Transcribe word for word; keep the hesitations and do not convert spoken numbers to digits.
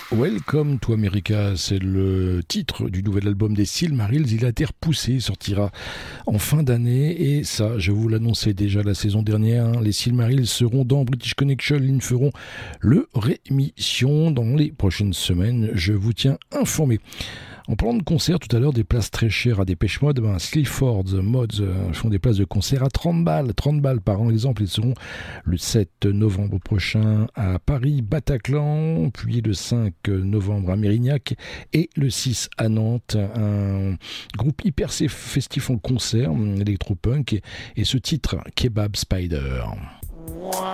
Welcome to America, c'est le titre du nouvel album des Silmarils. Il a été repoussé, il sortira en fin d'année et ça, je vous l'annonçais déjà la saison dernière, hein, les Silmarils seront dans British Connection, ils feront le rémission dans les prochaines semaines, je vous tiens informé. En parlant de concert, tout à l'heure, des places très chères à Dépêche Mode, ben, Sleaford Mods euh, font des places de concert à trente balles, trente balles par an. Exemple, ils seront le sept novembre prochain à Paris, Bataclan, puis le cinq novembre à Mérignac et le six à Nantes. Un groupe hyper festif en concert, électropunk, et, et ce titre, Kebab Spider.